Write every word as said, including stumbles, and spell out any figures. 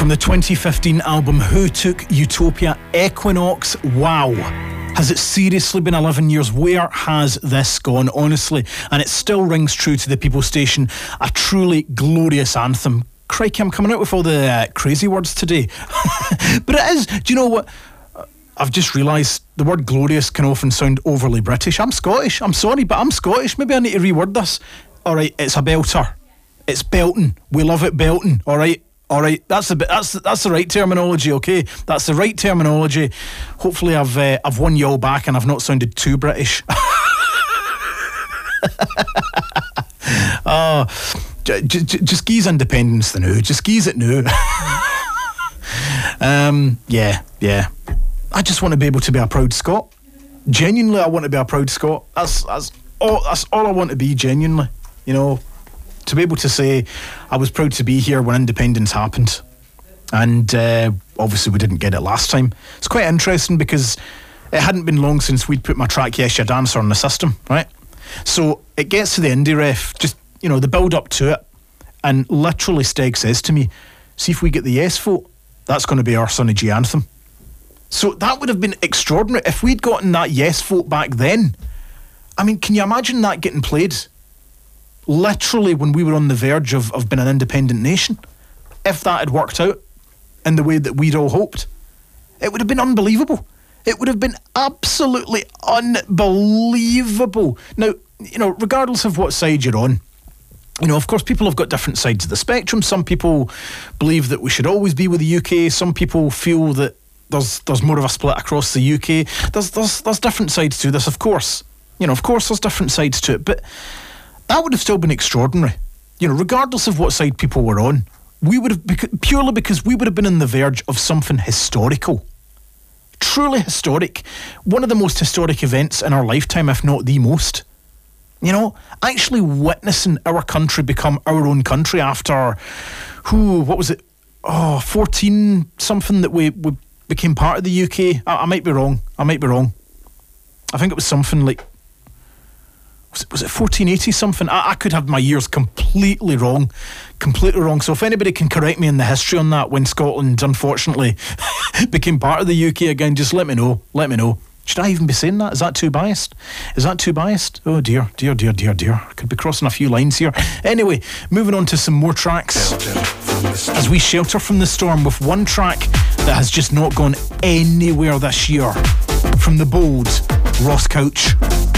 From the twenty fifteen album Who Took Utopia, Equinox. Wow. Has it seriously been eleven years? Where has this gone, honestly? And it still rings true to the People Station. A truly glorious anthem. Crikey, I'm coming out with all the uh, crazy words today. But it is, do you know what? I've just realised the word glorious can often sound overly British. I'm Scottish, I'm sorry, but I'm Scottish. Maybe I need to reword this. Alright, it's a belter. It's belting. We love it belting, alright? Alright, that's the that's that's the right terminology, okay? That's the right terminology. Hopefully I've uh, I've won you all back and I've not sounded too British. Oh, j- j- just geese independence the new. Just geese it new. um, yeah, yeah. I just want to be able to be a proud Scot. Genuinely, I want to be a proud Scot. That's that's all. That's all I want to be. Genuinely, you know, to be able to say I was proud to be here when independence happened, and uh, obviously we didn't get it last time. It's quite interesting because it hadn't been long since we'd put my track "Yes You Dancer" on the system, right? So it gets to the indie ref, just you know, the build up to it, and literally Steg says to me, "See if we get the yes vote, that's going to be our Sonny G anthem." So that would have been extraordinary if we'd gotten that yes vote back then. I mean, can you imagine that getting played? Literally when we were on the verge of, of being an independent nation. If that had worked out in the way that we'd all hoped. It would have been unbelievable. It would have been absolutely unbelievable. Now, you know, regardless of what side you're on, you know, of course, people have got different sides of the spectrum. Some people believe that we should always be with the U K. Some people feel that There's there's more of a split across the U K. There's there's there's different sides to this, of course. You know, of course, there's different sides to it, but that would have still been extraordinary. You know, regardless of what side people were on, we would have bec- purely because we would have been on the verge of something historical, truly historic, one of the most historic events in our lifetime, if not the most. You know, actually witnessing our country become our own country after, who, what was it? Oh, fourteen something that we we. became part of the U K. I, I might be wrong. I might be wrong. I think it was something like, was it, was it fourteen eighty something? I, I could have my years completely wrong. Completely wrong. So if anybody can correct me in the history on that, when Scotland unfortunately became part of the U K again, just let me know. Let me know. Should I even be saying that? Is that too biased? Is that too biased? Oh dear, dear, dear, dear, dear. I could be crossing a few lines here. Anyway, moving on to some more tracks as we shelter from the storm with one track that has just not gone anywhere this year. From the bold Ross Couch.